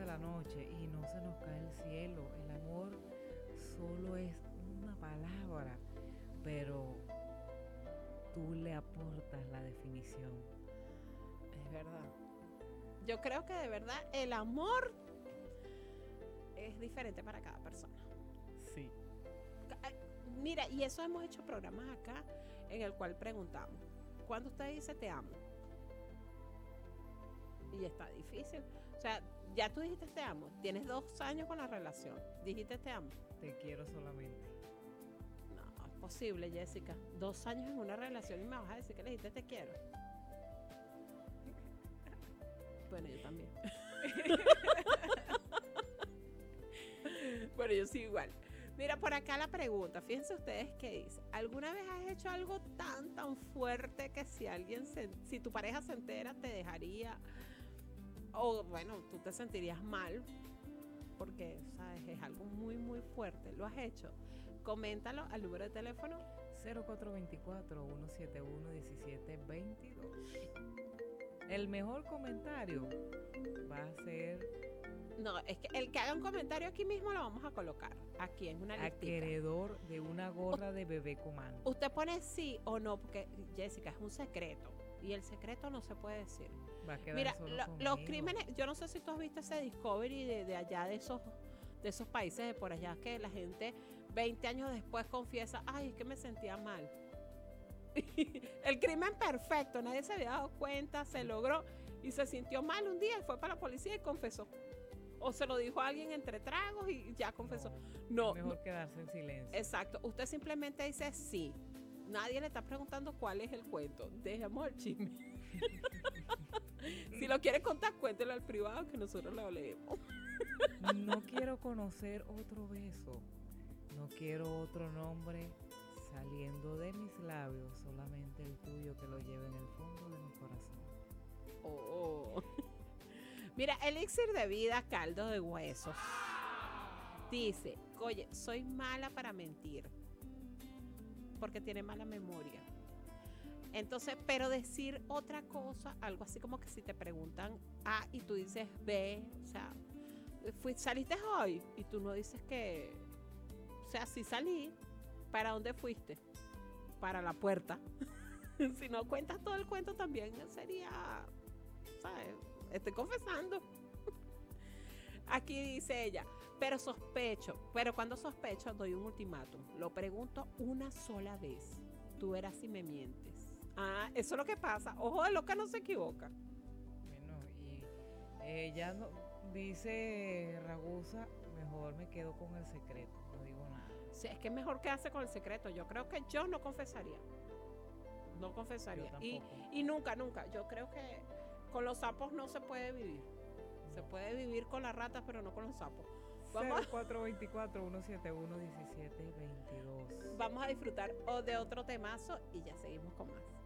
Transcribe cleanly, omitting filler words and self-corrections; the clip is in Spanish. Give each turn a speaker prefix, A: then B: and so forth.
A: la noche y no se nos cae el cielo. El amor solo es una palabra, pero tú le aportas la definición.
B: Es verdad. Yo creo que de verdad el amor es diferente para cada persona.
A: Sí.
B: Mira, y eso hemos hecho programas acá en el cual preguntamos, ¿cuándo usted dice te amo? Y está difícil. O sea, ya tú dijiste te amo, tienes 2 años con la relación, dijiste te amo.
A: Te quiero solamente.
B: No, es posible, Jessica. 2 años en una relación y me vas a decir que le dijiste te quiero. Bueno, yo también. Bueno, yo sí igual. Mira, por acá la pregunta, fíjense ustedes qué dice. ¿Alguna vez has hecho algo tan fuerte que si tu pareja se entera te dejaría, o bueno, tú te sentirías mal? Porque, ¿sabes? Es algo muy fuerte. ¿Lo has hecho? Coméntalo al número de teléfono
A: 0424-171-1722. El mejor comentario va a ser
B: No, es que el que haga un comentario aquí mismo lo vamos a colocar. Aquí en una listita.
A: acreedor de una gorra de bebé comando.
B: Usted pone sí o no, porque Jessica es un secreto. Y el secreto no se puede decir.
A: Va a quedar
B: Mira,
A: solo
B: los
A: conmigo.
B: crímenes, yo no sé si tú has visto ese Discovery de allá, de esos países de por allá, que la gente 20 años después confiesa, ay, es que me sentía mal. El crimen perfecto, nadie se había dado cuenta, se logró y se sintió mal un día y fue para la policía y confesó. O se lo dijo a alguien entre tragos y ya confesó. No,
A: Es mejor quedarse en silencio.
B: exacto. Usted simplemente dice sí. Nadie le está preguntando cuál es el cuento. Dejemos el chisme. Si lo quiere contar, cuéntelo al privado que nosotros lo leemos.
A: No quiero conocer otro beso. No quiero otro nombre saliendo de mis labios, solamente el tuyo que lo lleve en el fondo de mi corazón.
B: Oh. Mira, elixir de vida, caldo de huesos. Dice, oye, soy mala para mentir. Porque tiene mala memoria. Entonces, pero decir otra cosa, algo así como que si te preguntan A y tú dices B, o sea, saliste hoy y tú no dices que, o sea, sí salí, ¿para dónde fuiste? Para la puerta. Si no cuentas todo el cuento también sería, ¿sabes? Estoy confesando. Aquí dice ella, pero cuando sospecho doy un ultimátum. Lo pregunto una sola vez. Tú verás si me mientes. Ah, eso es lo que pasa. Ojo de loca no se equivoca.
A: Bueno, y ella dice Ragusa, mejor me quedo con el secreto, no digo nada.
B: Sí, es que es mejor quedarse con el secreto. Yo creo que yo no confesaría. No confesaría. Y nunca. Yo creo que con los sapos no se puede vivir. Se puede vivir con las ratas, pero no con los sapos.
A: 0424-171-1722.
B: Vamos a disfrutar de otro temazo y ya seguimos con más.